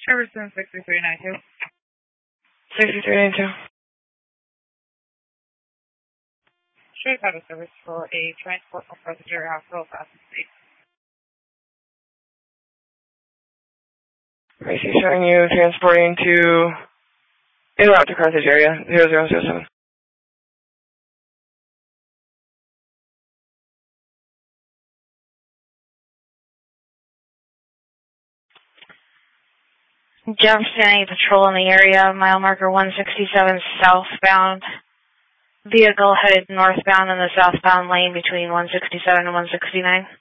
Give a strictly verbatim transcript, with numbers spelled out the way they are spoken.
Jefferson sixty-three ninety-two. sixty-three ninety-two. Should have a service for a transport from Presbyterian Hospital to Austin State. Macy showing you transporting to, en route to Carthage area, zero zero zero seven. Jefferson, any patrol in the area, mile marker one sixty-seven southbound. Vehicle headed northbound in the southbound lane between one sixty-seven and one sixty-nine.